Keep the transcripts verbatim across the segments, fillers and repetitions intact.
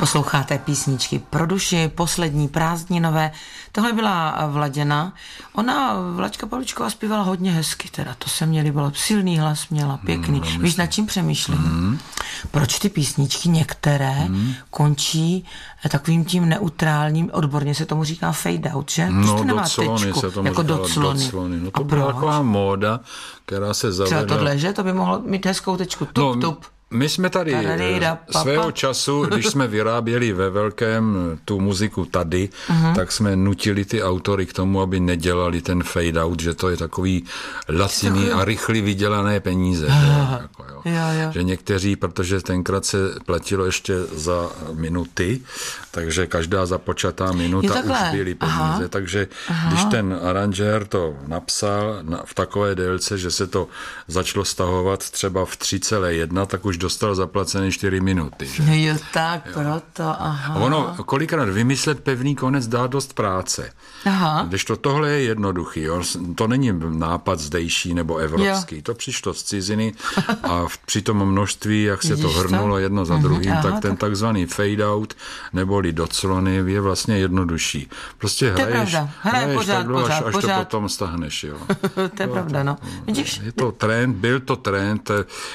Posloucháte písničky pro duši, poslední prázdninové. Tohle byla Vladěna. Ona, Vlaďka Pavličková, zpívala hodně hezky, teda to se mě líbilo. Silný hlas měla, pěkný. Mm, Víš, nad čím přemýšlím? Mm. Proč ty písničky některé mm. končí takovým tím neutrálním, odborně se tomu říká fade out, že? No, to doclony se tomu jako říkala, doclony. doclony. No to byla taková móda, která se zavedla. Třeba tohle, že? To by mohlo mít hezkou tečku. Tup, no, tup. My jsme tady svého času, když jsme vyráběli ve velkém tu muziku tady, uh-huh. tak jsme nutili ty autory k tomu, aby nedělali ten fade out, že to je takový laciný a rychlý vydělané peníze. Uh-huh. Jako, jo. Jo, jo. Že někteří, protože tenkrát se platilo ještě za minuty, takže každá započatá minuta už byly peníze. Aha. Takže Aha. když ten aranžér to napsal na, v takové délce, že se to začalo stahovat třeba v tři celé jedna, tak už dostal zaplacené čtyři minuty. Že? Jo, tak jo. Proto, aha. A ono kolikrát vymyslet pevný konec dá dost práce. Aha. Když to tohle je jednoduchý, jo? To není nápad zdejší nebo evropský, jo. To přišlo z ciziny a v, při tom množství, jak se Vidíš to hrnulo to? jedno za druhým, aha, tak ten tak... takzvaný fade out neboli doclony je vlastně jednodušší. Prostě hraješ, hraješ pořád, tak dlouho, až, až to potom stahneš. Jo. To je jo, pravda, no. Vidíš? Je to trend, byl to trend,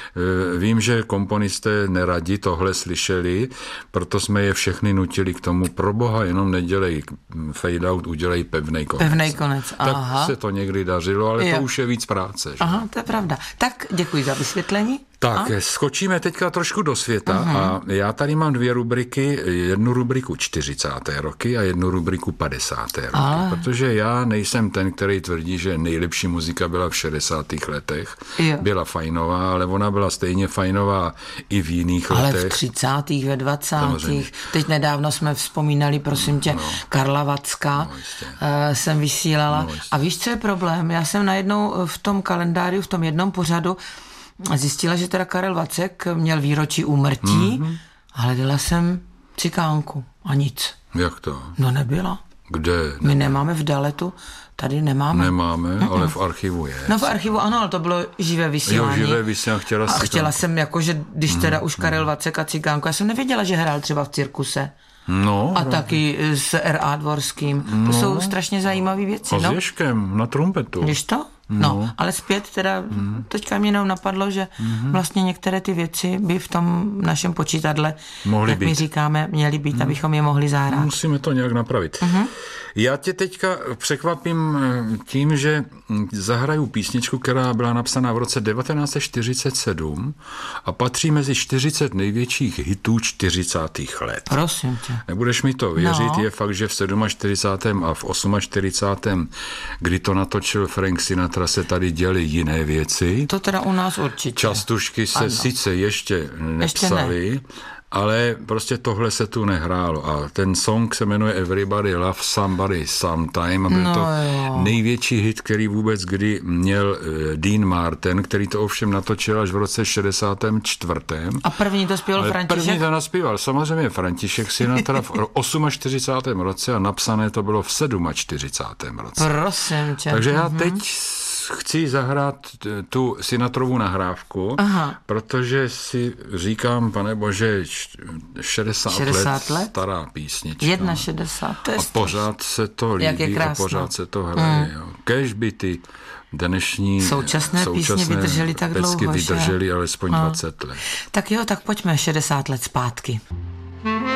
vím, že komponisté neradi tohle slyšeli, proto jsme je všechny nutili k tomu, pro boha, jenom nedělej fade out, udělej pevnej konec. Pevnej konec, aha. Tak se to někdy dařilo, ale jo. to už je víc práce. Že? Aha, to je pravda. Tak děkuji za vysvětlení. Tak, a? skočíme teďka trošku do světa uh-huh. a já tady mám dvě rubriky, jednu rubriku čtyřicáté roky a jednu rubriku padesáté roky, ale... protože já nejsem ten, který tvrdí, že nejlepší muzika byla v šedesátých letech. Jo. Byla fajnová, ale ona byla stejně fajnová i v jiných ale letech. Ale v třicátých, ve dvacátých Teď nedávno jsme vzpomínali, prosím tě, no. Karla Vacka no, uh, jsem vysílala. No, a víš, co je problém? Já jsem najednou v tom kalendáriu, v tom jednom pořadu zjistila, že teda Karel Vacek měl výročí úmrtí, mm-hmm. a hledala jsem cikánku a nic. Jak to? No nebyla. Kde? My nemáme v Daletu, tady nemáme. Nemáme, Mm-mm. ale v archivu je. No v archivu ano, ale to bylo živé vysílání. Jo, živé vysílání, chtěla A chtěla jsem jako, že když teda mm-hmm. už Karel Vacek a cikánku, já jsem nevěděla, že hrál třeba v cirkuse. No, a no. taky s R A Dvorským. No. To jsou strašně zajímavé věci. A s Ježkem na trumpetu. Víš to? No. no, ale zpět teda, mm. teďka mě jenom napadlo, že mm. vlastně některé ty věci by v tom našem počítadle, mohly jak být. My říkáme, měly být, mm. abychom je mohli zahrát. Musíme to nějak napravit. Mm-hmm. Já tě teďka překvapím tím, že zahraju písničku, která byla napsaná v roce devatenáct set čtyřicet sedm a patří mezi čtyřicet největších hitů čtyřicátých let. Prosím tě. Nebudeš mi to věřit, no. Je fakt, že v čtyřicátém sedmém a v čtyřicátém osmém kdy to natočil Frank Sinatra, se tady děly jiné věci. To teda u nás určitě. Častušky se ano. sice ještě nepsaly, ještě ne. ale prostě tohle se tu nehrálo. A ten song se jmenuje Everybody Love Somebody Sometime a byl no, to jo. největší hit, který vůbec kdy měl Dean Martin, který to ovšem natočil až v roce šedesátém čtvrtém A první to zpíval ale František? První to naspíval samozřejmě František Sinatra v čtyřicátém osmém roce a napsané to bylo v čtyřicátém sedmém roce. Prosím tě. Takže já teď chci zahrát tu Sinatrovu nahrávku, Aha. protože si říkám, pane bože, šedesát, šedesát let, let stará písnička. šedesát jedna, to je a pořád se to líbí a pořád se to hraje. Hmm. Kéž by ty dnešní současné, současné písně vydržely tak dlouho, vydržely alespoň a. dvacet let. Tak jo, tak pojďme šedesát let zpátky.